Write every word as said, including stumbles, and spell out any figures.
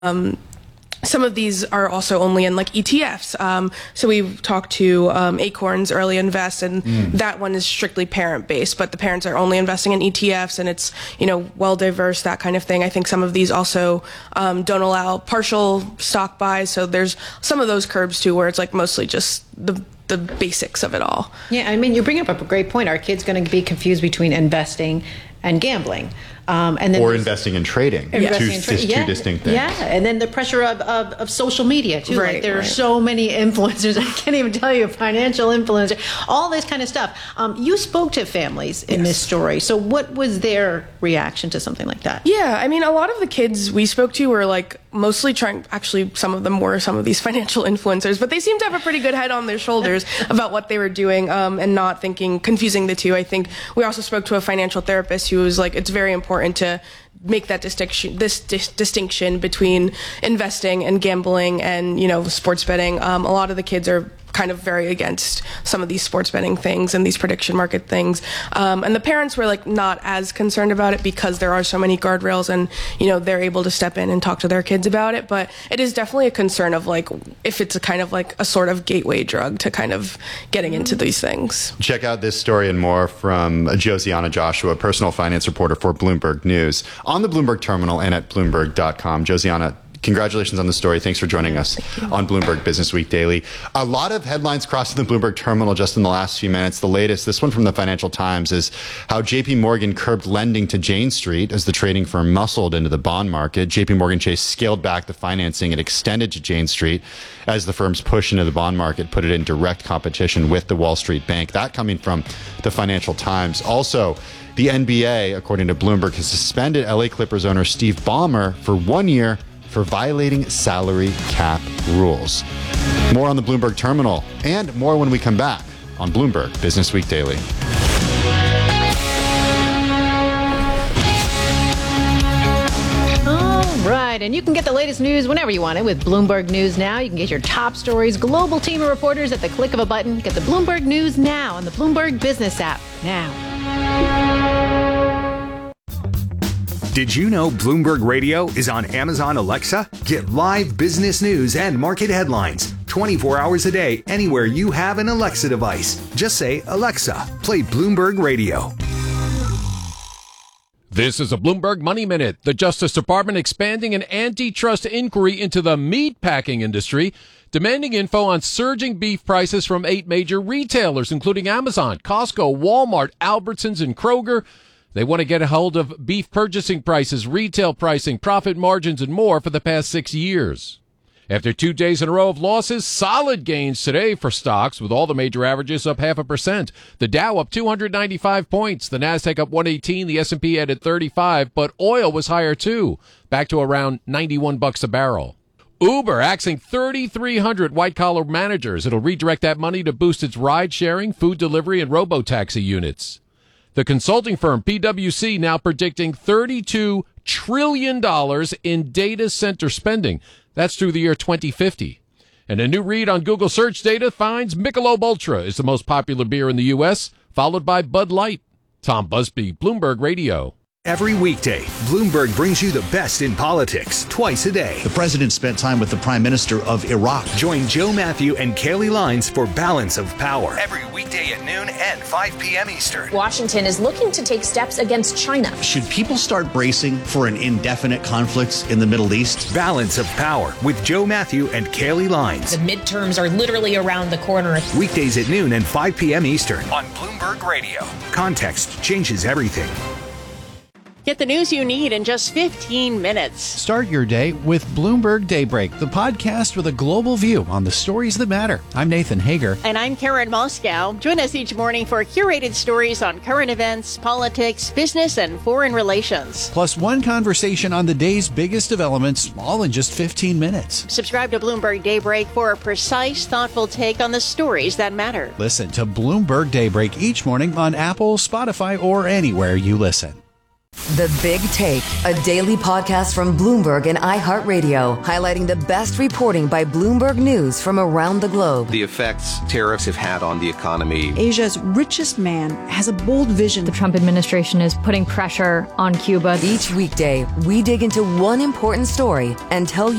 Um, Some of these are also only in like E T Fs. Um, so we've talked to um, Acorns Early Invest, and mm. that one is strictly parent based, but the parents are only investing in E T Fs, and it's, you know, well diverse, that kind of thing. I think some of these also um, don't allow partial stock buys. So there's some of those curbs too, where it's like mostly just the the basics of it all. Yeah, I mean, you bring up a great point. Our kids going to be confused between investing and gambling. Um, and then or investing in trading. Investing two, in tra- two yeah, distinct things. Yeah, and then the pressure of, of, of social media, too. Right, like there right. are so many influencers. I can't even tell you, financial influencers, all this kind of stuff. Um, you spoke to families in yes. this story. So what was their reaction to something like that? Yeah, I mean, a lot of the kids we spoke to were like mostly trying, actually some of them were some of these financial influencers, but they seemed to have a pretty good head on their shoulders about what they were doing um, and not thinking, confusing the two. I think we also spoke to a financial therapist who was like, it's very important to make that distinction, this dis- distinction between investing and gambling and, you know, sports betting. Um, a lot of the kids are kind of very against some of these sports betting things and these prediction market things. Um, and the parents were like not as concerned about it because there are so many guardrails and, you know, they're able to step in and talk to their kids about it. But it is definitely a concern of like, if it's a kind of like a sort of gateway drug to kind of getting into these things. Check out this story and more from Josiana Joshua, personal finance reporter for Bloomberg News, on the Bloomberg Terminal and at Bloomberg dot com. Josiana, congratulations on the story. Thanks for joining us on Bloomberg Business Week Daily. A lot of headlines crossing the Bloomberg Terminal just in the last few minutes. The latest, this one from the Financial Times, is how J P Morgan curbed lending to Jane Street as the trading firm muscled into the bond market. J P Morgan Chase scaled back the financing it extended to Jane Street as the firm's push into the bond market put it in direct competition with the Wall Street Bank. That coming from the Financial Times. Also, the N B A, according to Bloomberg, has suspended L A Clippers owner Steve Ballmer for one year for violating salary cap rules. More on the Bloomberg Terminal and more when we come back on Bloomberg Business Week Daily. All right, and you can get the latest news whenever you want it with Bloomberg News Now. You can get your top stories, global team of reporters at the click of a button. Get the Bloomberg News Now on the Bloomberg Business app now. Did you know Bloomberg Radio is on Amazon Alexa? Get live business news and market headlines twenty-four hours a day anywhere you have an Alexa device. Just say, Alexa, play Bloomberg Radio. This is a Bloomberg Money Minute. The Justice Department expanding an antitrust inquiry into the meatpacking industry, demanding info on surging beef prices from eight major retailers, including Amazon, Costco, Walmart, Albertsons, and Kroger. They want to get a hold of beef purchasing prices, retail pricing, profit margins, and more for the past six years. After two days in a row of losses, solid gains today for stocks, with all the major averages up half a percent. The Dow up two hundred ninety-five points, the Nasdaq up one eighteen, the S and P added thirty-five, but oil was higher too, back to around ninety-one bucks a barrel. Uber axing thirty-three hundred white-collar managers. It'll redirect that money to boost its ride-sharing, food delivery, and robo-taxi units. The consulting firm P W C now predicting thirty-two trillion dollars in data center spending. That's through the year twenty fifty. And a new read on Google search data finds Michelob Ultra is the most popular beer in the U S, followed by Bud Light. Tom Busby, Bloomberg Radio. Every weekday, Bloomberg brings you the best in politics twice a day. The president spent time with the prime minister of Iraq. Join Joe Matthew and Kaylee Lines for Balance of Power. Every weekday at noon and five p.m. Eastern. Washington is looking to take steps against China. Should people start bracing for an indefinite conflict in the Middle East? Balance of Power with Joe Matthew and Kaylee Lines. The midterms are literally around the corner. Weekdays at noon and five p.m. Eastern on Bloomberg Radio. Context changes everything. Get the news you need in just fifteen minutes. Start your day with Bloomberg Daybreak, the podcast with a global view on the stories that matter. I'm Nathan Hager. And I'm Karen Moscow. Join us each morning for curated stories on current events, politics, business, and foreign relations. Plus one conversation on the day's biggest developments, all in just fifteen minutes. Subscribe to Bloomberg Daybreak for a precise, thoughtful take on the stories that matter. Listen to Bloomberg Daybreak each morning on Apple, Spotify, or anywhere you listen. The Big Take, a daily podcast from Bloomberg and iHeartRadio, highlighting the best reporting by Bloomberg News from around the globe. The effects tariffs have had on the economy. Asia's richest man has a bold vision. The Trump administration is putting pressure on Cuba. Each weekday, we dig into one important story and tell you